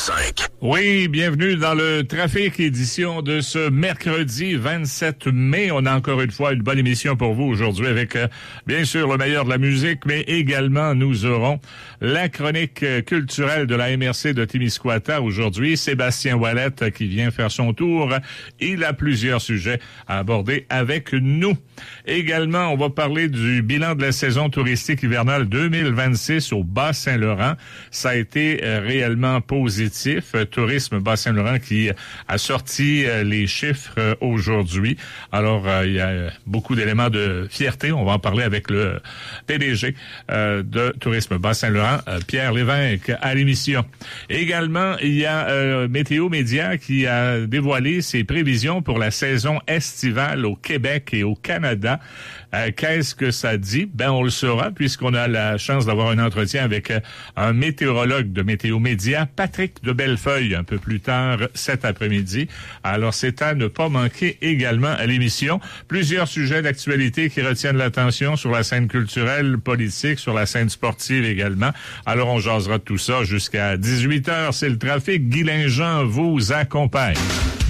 101.5. Oui, bienvenue dans le Trafic, édition de ce mercredi 27 mai. On a encore une fois une bonne émission pour vous aujourd'hui avec, bien sûr, le meilleur de la musique, mais également nous aurons la chronique culturelle de la MRC de Témiscouata aujourd'hui. Sébastien Ouellette qui vient faire son tour. Il a plusieurs sujets à aborder avec nous. Également, on va parler du bilan de la saison touristique hivernale 2026 au Bas-Saint-Laurent. Ça a été réellement positif. Tourisme Bas-Saint-Laurent qui a sorti les chiffres aujourd'hui. Alors, il y a beaucoup d'éléments de fierté. On va en parler avec le PDG de Tourisme Bas-Saint-Laurent, Pierre Lévesque, à l'émission. Également, il y a Météo Média qui a dévoilé ses prévisions pour la saison estivale au Québec et au Canada. Qu'est-ce que ça dit? Ben, on le saura puisqu'on a la chance d'avoir un entretien avec un météorologue de Météo Média, Patrick de Bellefeuille, un peu plus tard cet après-midi. Alors, c'est à ne pas manquer également à l'émission. Plusieurs sujets d'actualité qui retiennent l'attention sur la scène culturelle, politique, sur la scène sportive également. Alors, on jasera de tout ça jusqu'à 18h. C'est le trafic. Guy Linjean vous accompagne.